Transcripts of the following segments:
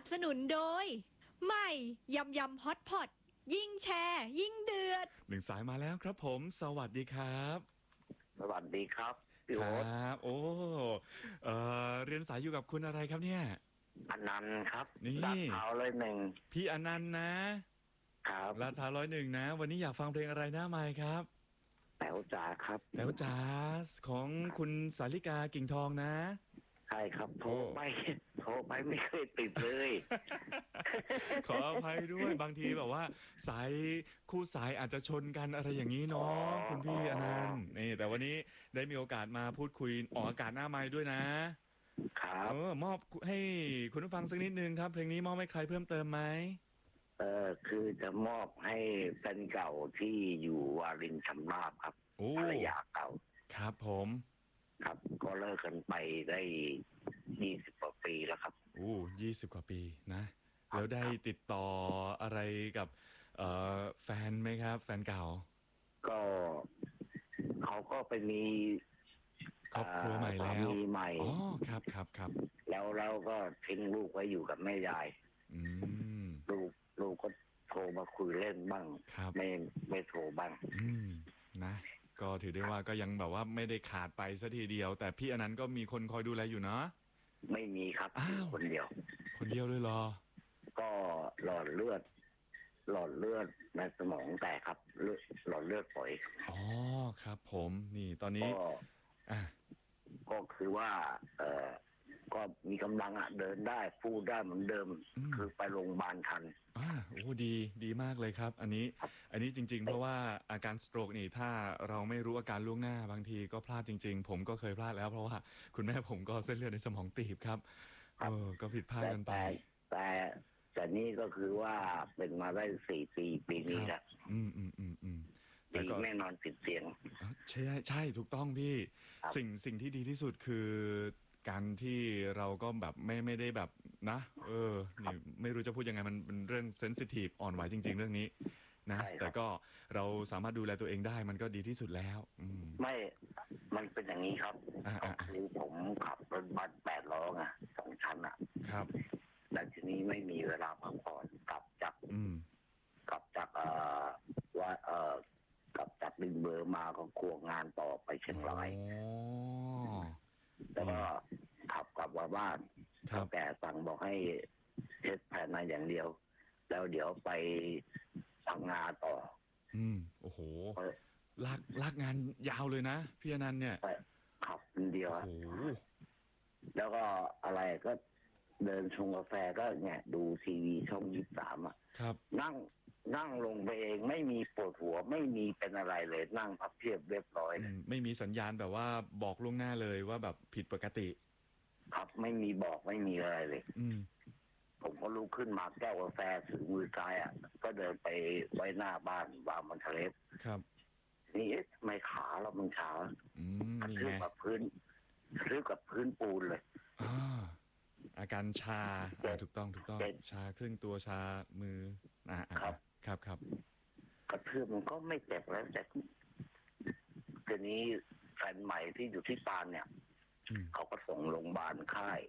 บสนุนโดยใหม่ยำยำฮอตพอตยิ่งแชร์ยิ่งเดือดหนึ่งสายมาแล้วครับผมสวัสดีครับสวัสดีครับพี่ครโอ๊ตับโอ้เรียนสายอยู่กับคุณอะไรครับเนี่ยอนันต์ครับนี่ลาดพร้าวเลยหนึ่งพี่อนันต์นะครับลาดพร้าว101นะวันนี้อยากฟังเพลงอะไรหน้าไมค์ครับแต๋วจ๋าครับแต๋วจ๋าของคุณสาริกากิ่งทองนะใช่ครับโทรไปไม่เคยติดเลยขออภัยด้วยบางทีแบบว่าสายคู่สายอาจจะชนกันอะไรอย่างนี้เนาะคุณพี่อนันต์นี่แต่วันนี้ได้มีโอกาสมาพูดคุยออกอากาศหน้าไมค์ด้วยนะครับมอบให้คุณผู้ฟังสักนิดนึงครับเพลงนี้มอบให้ใครเพิ่มเติมไหมคือจะมอบให้แฟนเก่าที่อยู่วารินชำราบครับภรรยาเก่าครับผมครับก็เลิกกันไปได้20 กว่าปีแล้วครับ 20 กว่าปีนะแล้วได้ติดต่ออะไรกับแฟนไหมครับแฟนเก่าก็เขาก็ไปมีครอบครัวใหม่แล้วมีใหม่อ๋อครับแล้วเราก็ทิ้งลูกไว้อยู่กับแม่ยายลูกก็โทรมาคุยเล่นบ้างไม่โทรบ้างนะก็ถือได้ว่าก็ยังแบบว่าไม่ได้ขาดไปซะทีเดียวแต่พี่อนันต์ก็มีคนคอยดูแลอยู่เนาะไม่มีครับคนเดียวเลยเหรอก็หลอดเลือดในสมองแตกครับหลอดเลือดฝอยอ๋อครับผมนี่ตอนนี้ก็คือว่าก็มีกำลังเดินได้พูดได้เหมือนเดิมคือไปโรงพยาบาลทันดีมากเลยครับอันนี้จริงๆเพราะว่าอาการสโตรกนี่ถ้าเราไม่รู้อาการล่วงหน้าบางทีก็พลาดจริงๆผมก็เคยพลาดแล้วเพราะว่าคุณแม่ผมก็เส้นเลือดในสมองตีบครับก็ผิดพลาดกันไปแต่นี่ก็คือว่าเป็นมาได้4 ปีนี้แล้วแต่ก็แน่นอนติดเตียงใช่ถูกต้องพี่สิ่งที่ดีที่สุดคือการที่เราก็แบบไม่ได้แบบนะนี่ไม่รู้จะพูดยังไงมันเป็นเรื่องเซนซิทีฟอ่อนไหวจริงๆเรื่องนี้นะแต่ก็เราสามารถดูแลตัวเองได้มันก็ดีที่สุดแล้วมันเป็นอย่างนี้ครับคือผมขับรถบัส8 ล้อไง2 ชั้นครับแต่ทีนี้ไม่มีเวลาพักผ่อนกลับจากดึงเบอร์มาก็ควงงานต่อไปเชียงรายแล้วก็ขับกลับมาบ้านแก่สั่งบอกให้เช็ดภายในอย่างเดียวแล้วเดี๋ยวไปทำงานต่อโอ้โหลากงานยาวเลยนะพี่อนันต์เนี่ยขับคนเดียวแล้วก็อะไรก็เดินชงกาแฟก็เนี่ยดูทีวีช่อง23 ครับนั่งลงไปเองไม่มีปวดหัวไม่มีเป็นอะไรเลยนั่งพับเพียบเรียบร้อยไม่มีสัญญาณแบบว่าบอกล่วงหน้าเลยว่าแบบผิดปกติครับไม่มีบอกไม่มีอะไรเลยผมก็ลุกขึ้นมาแก้วกาแฟถือมือซ้ายก็เดินไปไว้หน้าบ้านวางบนทะเลครับนี่ไม่ขาแล้วมันชาคือกับพื้นปูนเลยอาการชาถูกต้องชาครึ่งตัวชามือครับกระทืบมันก็ไม่เจ็บแล้วแต่ทีนี้แฟนใหม่ที่อยู่ที่ปานเนี่ยเขาก็ส่งโรงพยาบาลค่าย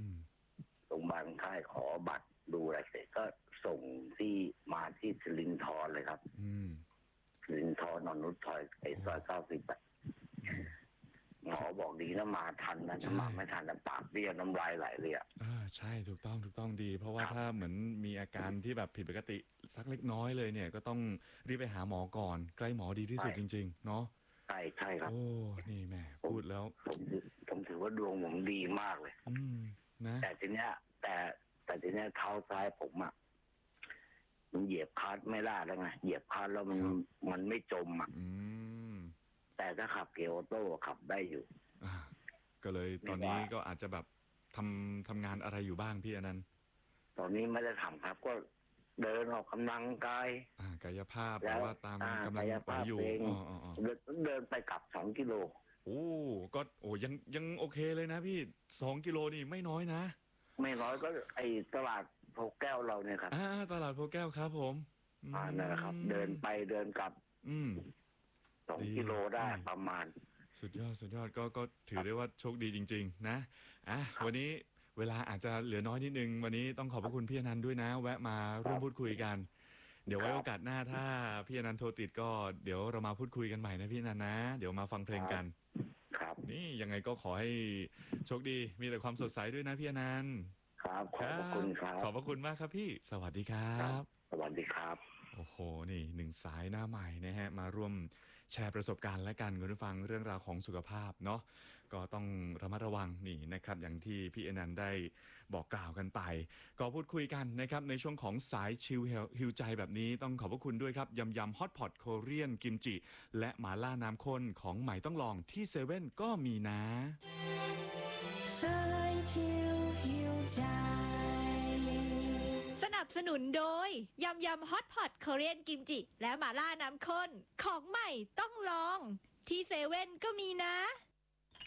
ขอบัตรดูอะไรเสร็จก็ส่งที่มาที่สิรินธรเลยครับสิรินธรนนุชซอย90หมอบอกดีนะมาทันนะถ้ามาไม่ทันปากเบี้ยวน้ำลายไหลเลยใช่ถูกต้องดีเพราะว่าถ้าเหมือนมีอาการที่แบบผิดปกติสักเล็กน้อยเลยเนี่ยก็ต้องรีบไปหาหมอก่อนใกล้หมอดีที่สุดจริงๆเนาะใช่ครับโอ้นี่แม่พูดแล้วผมถือว่าดวงผมดีมากเลยนะแต่ทีเนี้ยแต่ทีเนี้ยเท้าซ้ายผมมันเหยียบคลัตช์ไม่ได้แล้วไงเหยียบคลัตช์แล้วมันไม่จมแต่ถ้าขับเกียร์ออโต้ขับได้อยู่ก็เลยตอนนี้ก็อาจจะแบบทำงานอะไรอยู่บ้างพี่อนันต์ตอนนี้ไม่ได้ทำครับก็เดินออกกำลังกายกายภาพแต่ว่าตามกำลังไปอยู่เดินไปกลับ2 กิโลก็ยังโอเคเลยนะพี่2 กิโลนี่ไม่น้อยนะไม่น้อยก็ไอตลาดโพแก้วเราเนี่ยครับตลาดโพแก้วครับผมนั่นแหละครับเดินไปเดินกลับ2 กิโลได้ประมาณสุดยอดก็ถือได้ว่าโชคดีจริงๆนะวันเวลาอาจจะเหลือน้อยนิดนึงวันนี้ต้องขอบพระคุณพี่อนันต์ด้วยนะ แวะมาร่วมพูดคุยกัน เดี๋ยวไว้โอกาสหน้าถ้าพี่อนันต์โทรติดก็เดี๋ยวเรามาพูดคุยกันใหม่นะพี่อนันต์นะ เดี๋ยวมาฟังเพลงกันครับนี่ยังไงก็ขอให้โชคดีมีแต่ความสดใสด้วยนะพี่อนันต์ครับขอบพระคุณครับขอบพระคุณมากครับพี่ สวัสดีครับสวัสดีครับโอ้โห นี่หนึ่งสายหน้าใหม่นะฮะ มาร่วมแชร์ประสบการณ์และกันคุณผู้ฟังเรื่องราวของสุขภาพเนาะ ก็ต้องระมัดระวังนี่นะครับ อย่างที่พี่อนันต์ได้บอกกล่าวกันไป ก็พูดคุยกันนะครับในช่วงของสายชิลฮิวใจแบบนี้ต้องขอบพระคุณด้วยครับยำยำฮอตพอตโคเรียนกิมจิและหมาล่าน้ำข้นของใหม่ต้องลองที่เซเว่นก็มีนะสายชิลหิวใจ สนับสนุนโดยยำยำฮอตพอตโคเรียนกิมจิ และหมาล่าน้ำข้นของใหม่ต้องลอง ที่เซเว่นก็มีนะ